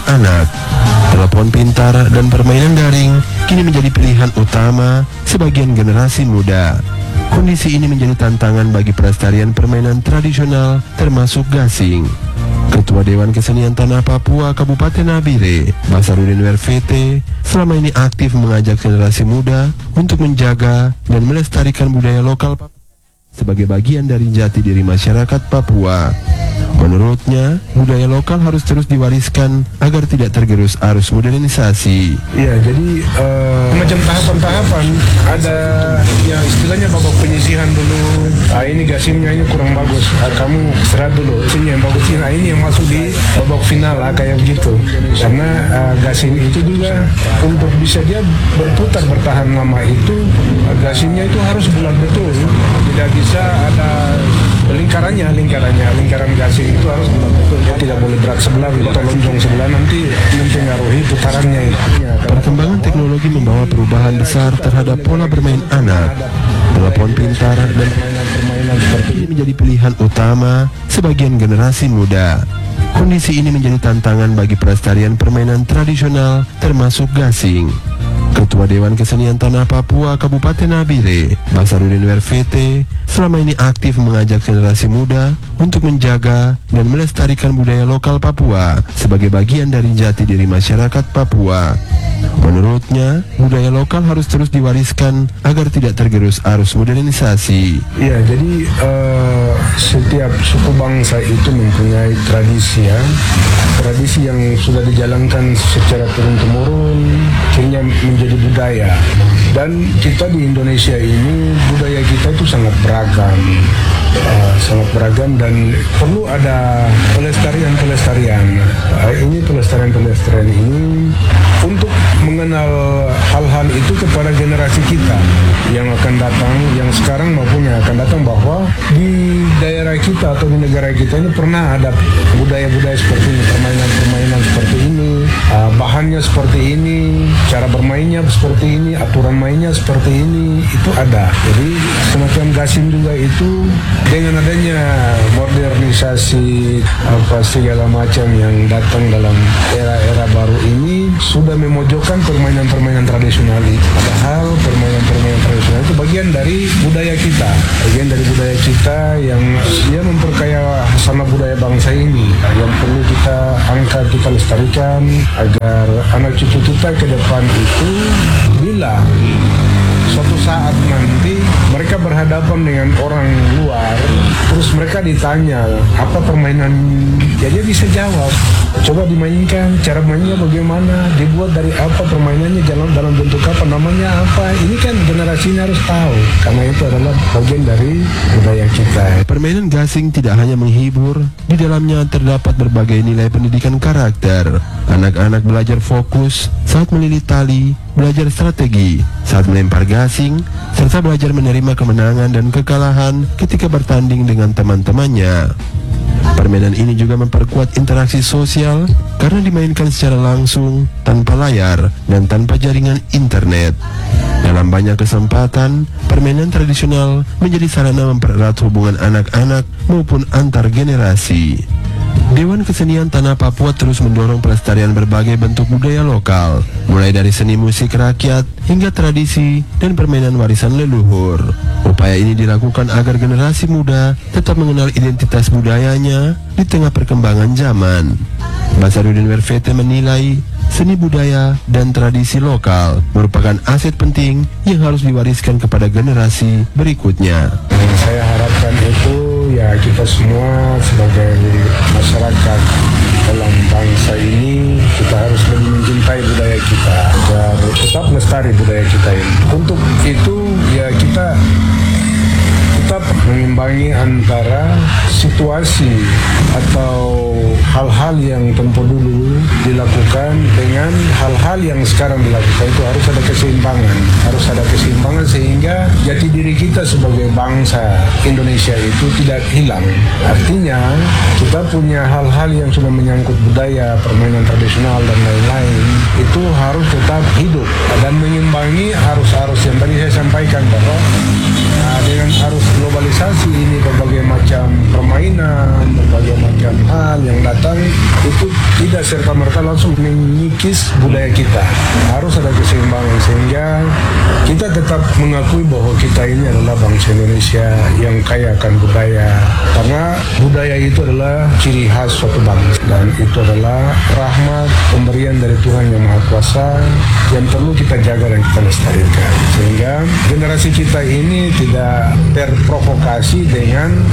anak. Telepon pintar dan permainan daring kini menjadi pilihan utama sebagian generasi muda. Kondisi ini menjadi tantangan bagi pelestarian permainan tradisional termasuk gasing. Ketua Dewan Kesenian Tanah Papua Kabupaten Nabire, Basarudin Wervete, selama ini aktif mengajak generasi muda untuk menjaga dan melestarikan budaya lokal sebagai bagian dari jati diri masyarakat Papua. Menurutnya, budaya lokal harus terus diwariskan agar tidak tergerus arus modernisasi. Ya, jadi macam tahapan-tahapan. Ada ya istilahnya babak penyisihan dulu. Ini gasingnya ini kurang bagus. Kamu istirahat dulu. Sini yang bagus ini. Ini yang masuk di babak final kayak begitu. Karena gasing itu juga untuk bisa dia berputar bertahan lama itu gasingnya itu harus bulat betul. Tidak bisa ada lingkaran gasing itu harus bulat betul. Dia tidak boleh berat sebelah atau lonjong sebelah, nanti mempengaruhi putarannya itu. Perkembangan teknologi membawa perubahan besar terhadap pola bermain anak. Telepon pintar dan permainan seperti ini menjadi pilihan utama sebagian generasi muda. Kondisi ini menjadi tantangan bagi pelestarian permainan tradisional termasuk gasing. Ketua Dewan Kesenian Tanah Papua Kabupaten Nabire, Basarudin Wervete, selama ini aktif mengajak generasi muda untuk menjaga dan melestarikan budaya lokal Papua sebagai bagian dari jati diri masyarakat Papua. Menurutnya, budaya lokal harus terus diwariskan agar tidak tergerus arus modernisasi. Ya, jadi setiap suku bangsa itu mempunyai tradisi ya. Tradisi yang sudah dijalankan secara turun-temurun, akhirnya menjadi budaya. Dan kita di Indonesia ini, budaya kita itu sangat beragam. Dan perlu ada pelestarian. Ini pelestarian ini untuk mengenal hal-hal itu kepada generasi kita yang akan datang, yang sekarang maupun yang akan datang, bahwa di daerah kita atau di negara kita ini pernah ada budaya-budaya seperti ini, permainan seperti ini, bahannya seperti ini, cara bermainnya seperti ini, aturan mainnya seperti ini, itu ada. Jadi semacam gasing juga itu dengan adanya modernisasi segala macam yang datang dalam era-era baru ini sudah memojokkan permainan-permainan tradisional itu. Padahal permainan-permainan tradisional itu bagian dari budaya kita yang dia memperkaya hasanah budaya bangsa ini, yang perlu kita angkat, kita lestarikan agar anak cucu kita ke depan itu bila suatu saat nanti mereka berhadapan dengan orang luar, terus mereka ditanya apa permainan, ya dia bisa jawab. Coba dimainkan, cara mainnya bagaimana, dibuat dari apa permainannya, dalam bentuk apa, namanya apa. Ini kan generasi ini harus tahu, karena itu adalah bagian dari budaya kita. Permainan gasing tidak hanya menghibur, di dalamnya terdapat berbagai nilai pendidikan karakter. Anak-anak belajar fokus saat melilit tali, belajar strategi saat melempar gasing, serta belajar menerima kemenangan dan kekalahan ketika bertanding dengan teman-temannya. Permainan ini juga memperkuat interaksi sosial karena dimainkan secara langsung, tanpa layar, dan tanpa jaringan internet. Dalam banyak kesempatan, permainan tradisional menjadi sarana mempererat hubungan anak-anak maupun antar generasi. Dewan Kesenian Tanah Papua terus mendorong pelestarian berbagai bentuk budaya lokal, mulai dari seni musik rakyat hingga tradisi dan permainan warisan leluhur. Upaya ini dilakukan agar generasi muda tetap mengenal identitas budayanya di tengah perkembangan zaman. Basarudin Wervete menilai seni budaya dan tradisi lokal merupakan aset penting yang harus diwariskan kepada generasi berikutnya. Yang saya harapkan itu ya kita semua sebagai masyarakat dalam bangsa ini, kita harus lebih mencintai budaya kita agar tetap lestari budaya kita ini. Untuk itu ya kita tetap mengimbangi antara situasi atau hal-hal yang tempo dulu dilakukan dengan hal-hal yang sekarang dilakukan. Itu harus ada keseimbangan sehingga jati diri kita sebagai bangsa Indonesia itu tidak hilang. Artinya kita punya hal-hal yang sudah menyangkut budaya, permainan tradisional dan lain-lain, itu harus tetap hidup dan mengimbangi arus-arus yang tadi saya sampaikan, bahwa dengan arus globalisasi ini berbagai macam permainan, berbagai macam hal yang datang itu tidak serta-merta langsung mengikis budaya kita. Harus ada keseimbangan sehingga kita tetap mengakui bahwa kita ini adalah bangsa Indonesia yang kaya akan budaya. Karena budaya itu adalah ciri khas suatu bangsa dan itu adalah rahmat pemberian dari Tuhan Yang Maha Kuasa yang perlu kita jaga dan kita lestarikan. Sehingga generasi kita ini tidak terprovokasi dengan